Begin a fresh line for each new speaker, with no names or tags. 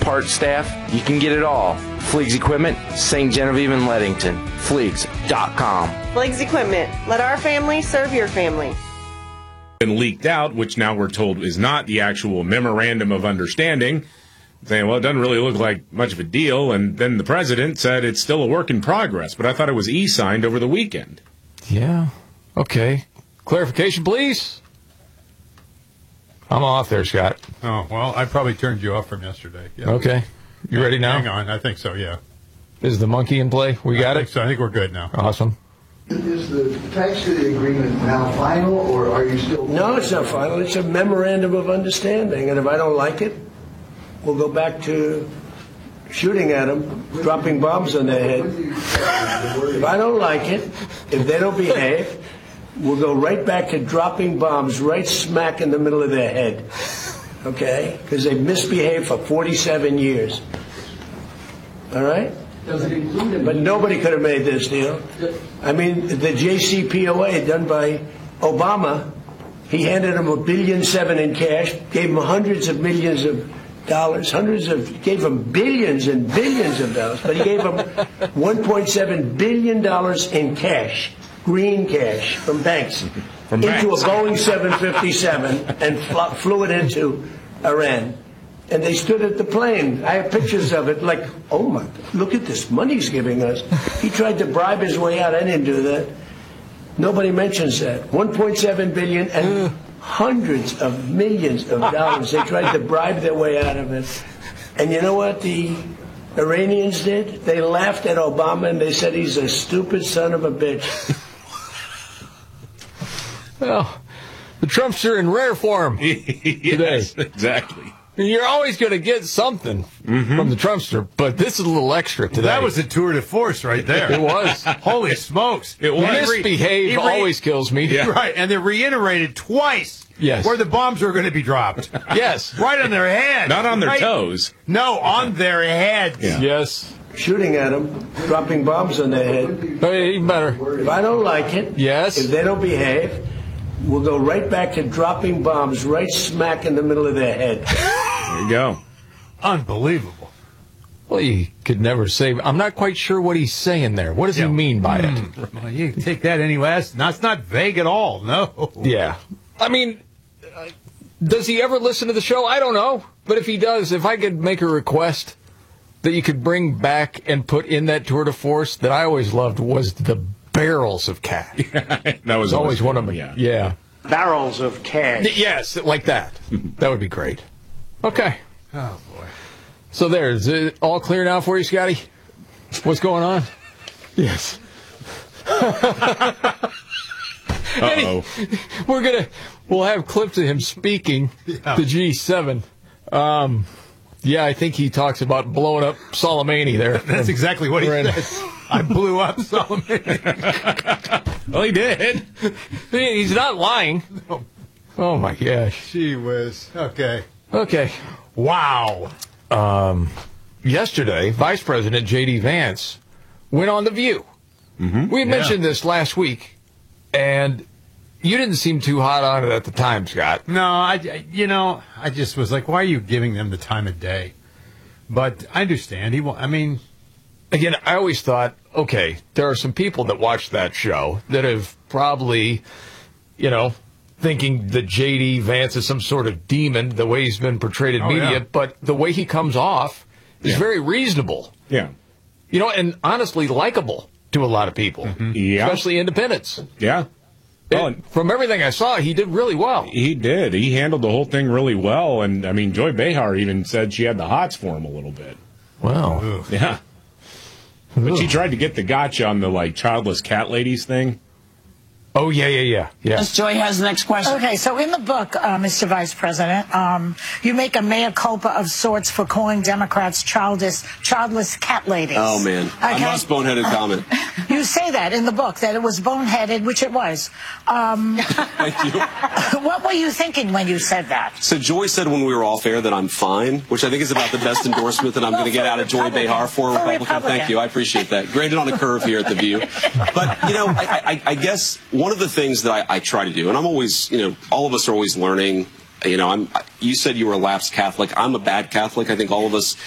parts staff, you can get it all. Fleegs Equipment, St. Genevieve and Leadington. Fleegs.com.
Fleegs Equipment. Let our family serve your family.
Been leaked out, which now we're told is not the actual memorandum of understanding, saying, well, it doesn't really look like much of a deal, and then the president said it's still a work in progress, but I thought it was e-signed over the weekend.
Yeah. Okay. Clarification, please. I'm off there, Scott.
Oh, well, I probably turned you off from yesterday. Yeah.
Okay. You ready now?
Hang on. I think so, yeah.
Is the monkey in play? We got it?
So I think we're good now.
Awesome.
Is the text of the agreement now final, or are you still...
No, it's not final. It's a memorandum of understanding, and if I don't like it, we'll go back to shooting at them, dropping bombs on their head. If I don't like it, if they don't behave, we'll go right back to dropping bombs right smack in the middle of their head. Okay? Because they've misbehaved for 47 years. All right? But nobody could have made this deal. I mean, the JCPOA done by Obama, he handed them $1.7 billion in cash, gave them hundreds of millions of dollars, gave them billions and billions of dollars, but he gave them $1.7 billion in cash, green cash from banks, into a Boeing 757 and flew it into Iran. And they stood at the plane. I have pictures of it, like, oh my, look at this money he's giving us. He tried to bribe his way out. I didn't do that. Nobody mentions that. $1.7 billion and hundreds of millions of dollars. They tried to bribe their way out of it. And you know what the Iranians did? They laughed at Obama and they said he's a stupid son of a bitch.
Well, the Trumps are in rare form today.
Yes, exactly.
You're always going to get something from the Trumpster, but this is a little extra today.
That was a tour de force right there.
It was.
Holy smokes.
It was.
Misbehave always kills me.
Yeah.
Right, and they reiterated twice where the bombs were going to be dropped.
Yes.
Right on their head.
Not on their toes.
No, on their heads.
Yeah.
Yes.
Shooting at them, dropping bombs on their head.
Hey, even better.
If I don't like it,
yes,
if they don't behave, we'll go right back to dropping bombs right smack in the middle of their head.
There you go.
Unbelievable.
Well, you could never say. I'm not quite sure what he's saying there. What does he mean by it?
Well, you can take that anyway. It's not vague at all, no.
Yeah. I mean, does he ever listen to the show? I don't know. But if he does, if I could make a request that you could bring back and put in that tour de force that I always loved was the barrels of cash.
That was
always one of them. Yeah.
Barrels of cash.
Yes, like that. That would be great. Okay.
Oh, boy.
So there. Is it all clear now for you, Scotty? What's going on? Yes.
Uh-oh.
We'll have clips of him speaking to G7. Yeah, I think he talks about blowing up Soleimani there.
That's exactly what he said. I blew up Soleimani.
Well, he did.
He's not lying.
No.
Oh, my gosh.
Gee whiz. Okay.
Wow. Yesterday, Vice President J.D. Vance went on The View. We mentioned this last week, and you didn't seem too hot on it at the time, Scott.
No, I just was like, why are you giving them the time of day? But I understand.
Again, I always thought, okay, there are some people that watch that show that have probably, thinking that J.D. Vance is some sort of demon, the way he's been portrayed in media,
yeah.
But the way he comes off is very reasonable.
Yeah.
And honestly likable to a lot of people, especially independents.
Yeah.
From everything I saw, he did really well.
He did. He handled the whole thing really well. And, Joy Behar even said she had the hots for him a little bit.
Wow.
Ugh. Yeah. But she tried to get the gotcha on the, childless cat ladies thing.
Oh, yeah.
Yes, Joy has the next question.
Okay, so in the book, Mr. Vice President, you make a mea culpa of sorts for calling Democrats childless cat ladies.
Oh, man.
Okay?
A most boneheaded comment.
You say that in the book, that it was boneheaded, which it was.
Thank you.
What were you thinking when you said that?
So Joy said when we were off air that I'm fine, which I think is about the best endorsement that I'm going to get out of Joy Behar for a Republican. Thank you. I appreciate that. Graded on a curve here at The View. But, I guess one of the things that I try to do, and I'm always, all of us are always learning. You said you were a lapsed Catholic. I'm a bad Catholic. I think all of us